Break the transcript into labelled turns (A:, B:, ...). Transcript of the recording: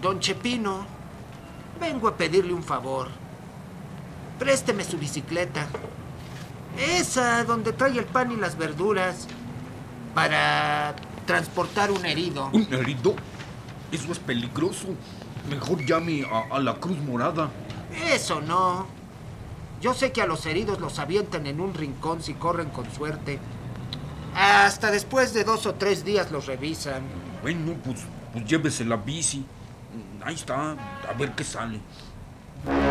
A: Don Chepino, vengo a pedirle un favor. Présteme su bicicleta. Esa donde trae el pan y las verduras. Para transportar un herido.
B: ¿Un herido? Eso es peligroso. Mejor llame a la Cruz Morada.
A: Eso no. Yo sé que a los heridos los avientan en un rincón si corren con suerte. Hasta después de 2 o 3 días los revisan.
B: Bueno, pues llévese la bici. Ahí está, a ver qué sale.